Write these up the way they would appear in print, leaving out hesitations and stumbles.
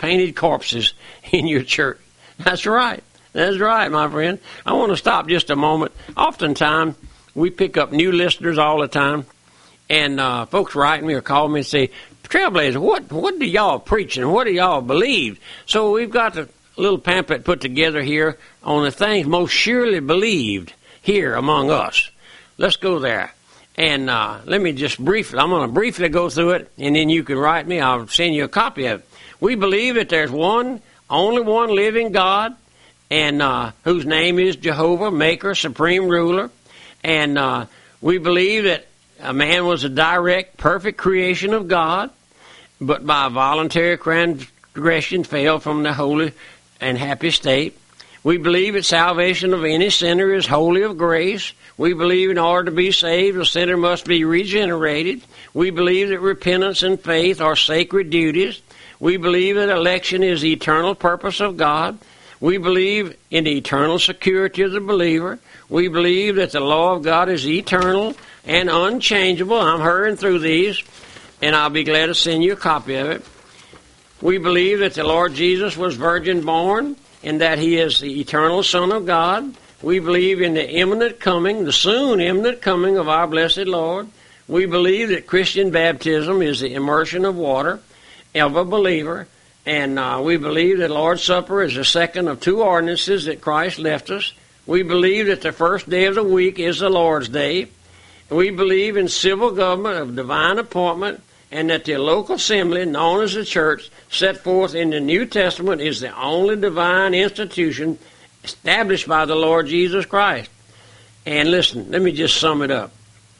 painted corpses in your church. That's right. That's right, my friend. I want to stop just a moment. Oftentimes, we pick up new listeners all the time, and folks write me or call me and say, Trailblazer, what do y'all preach and what do y'all believe? So we've got a little pamphlet put together here on the things most surely believed here among us. Let's go there. And let me just I'm going to briefly go through it, and then you can write me. I'll send you a copy of it. We believe that there's only one living God, and whose name is Jehovah, Maker, Supreme Ruler. And we believe that a man was a direct, perfect creation of God, but by voluntary transgression fell from the holy and happy state. We believe that salvation of any sinner is wholly of grace. We believe in order to be saved, a sinner must be regenerated. We believe that repentance and faith are sacred duties. We believe that election is the eternal purpose of God. We believe in the eternal security of the believer. We believe that the law of God is eternal and unchangeable. I'm hurrying through these, and I'll be glad to send you a copy of it. We believe that the Lord Jesus was virgin born and that he is the eternal Son of God. We believe in the imminent coming, the soon imminent coming of our blessed Lord. We believe that Christian baptism is the immersion of water of a believer. And we believe that Lord's Supper is the second of two ordinances that Christ left us. We believe that the first day of the week is the Lord's Day. We believe in civil government of divine appointment, and that the local assembly, known as the church, set forth in the New Testament, is the only divine institution established by the Lord Jesus Christ. And listen, let me just sum it up.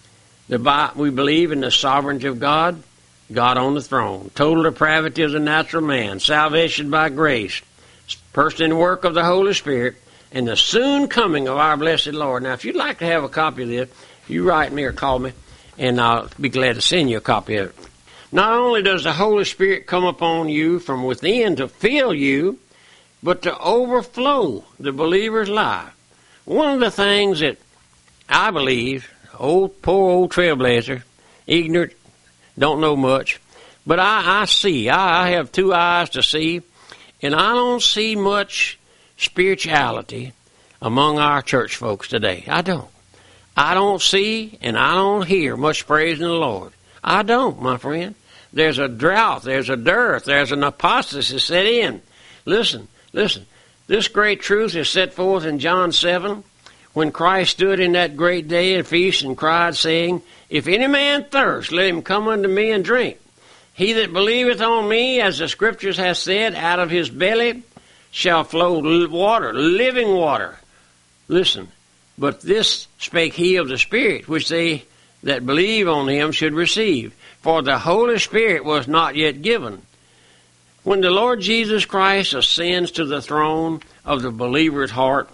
We believe in the sovereignty of God, God on the throne, total depravity of the natural man, salvation by grace, person and work of the Holy Spirit, and the soon coming of our blessed Lord. Now, if you'd like to have a copy of this, you write me or call me, and I'll be glad to send you a copy of it. Not only does the Holy Spirit come upon you from within to fill you, but to overflow the believer's life. One of the things that I believe, poor old Trailblazer, ignorant, don't know much, but I see. I have two eyes to see, and I don't see much spirituality among our church folks today. I don't. I don't see and I don't hear much praising the Lord. I don't, my friend. There's a drought, there's a dearth, there's an apostasy set in. Listen. This great truth is set forth in John 7, when Christ stood in that great day and feast and cried, saying, If any man thirst, let him come unto me and drink. He that believeth on me, as the Scriptures have said, out of his belly shall flow water, living water. Listen, but this spake he of the Spirit, which they that believe on him should receive. For the Holy Spirit was not yet given. When the Lord Jesus Christ ascends to the throne of the believer's heart,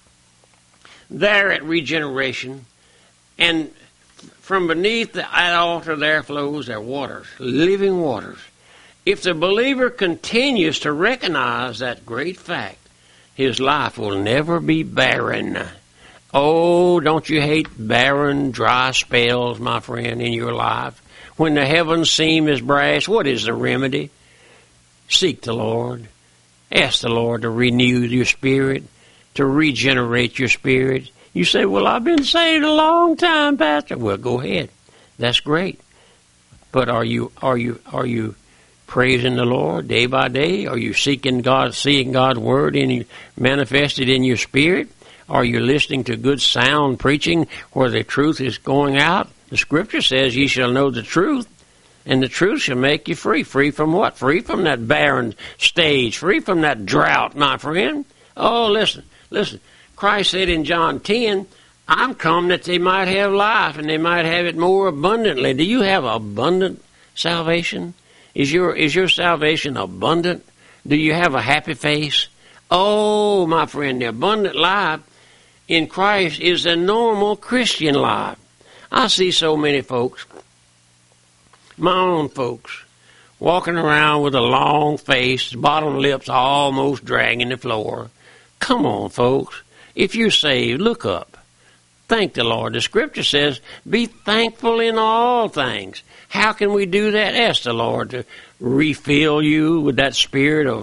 there at regeneration, and from beneath that altar there flows their waters, living waters. If the believer continues to recognize that great fact, his life will never be barren. Oh, don't you hate barren, dry spells, my friend, in your life? When the heavens seem as brass, what is the remedy? Seek the Lord. Ask the Lord to renew your spirit, to regenerate your spirit. You say, well, I've been saved a long time, Pastor. Well, go ahead. That's great. But are you praising the Lord day by day? Are you seeking God's word manifested in your spirit? Are you listening to good sound preaching where the truth is going out? The Scripture says, ye shall know the truth, and the truth shall make you free. Free from what? Free from that barren stage. Free from that drought, my friend. Oh, listen. Christ said in John 10, I'm come that they might have life, and they might have it more abundantly. Do you have abundant salvation? Is your salvation abundant? Do you have a happy face? Oh, my friend, the abundant life in Christ is a normal Christian life. I see so many folks, my own folks, walking around with a long face, bottom lips almost dragging the floor. Come on, folks. If you're saved, look up. Thank the Lord. The Scripture says, be thankful in all things. How can we do that? Ask the Lord to refill you with that spirit of